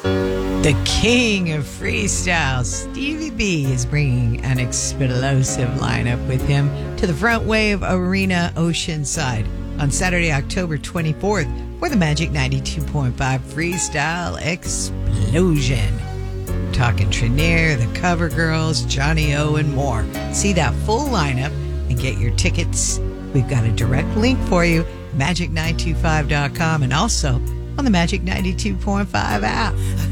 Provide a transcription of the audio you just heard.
The king of freestyle, Stevie B, is bringing an explosive lineup with him to the Front Wave Arena Oceanside on Saturday, October 24th for the Magic 92.5 Freestyle Explosion. We're talking Trinaire, the Cover Girls, Johnny O, and more. See that full lineup and get your tickets. We've got a direct link for you, magic925.com, and also on the Magic 92.5 app.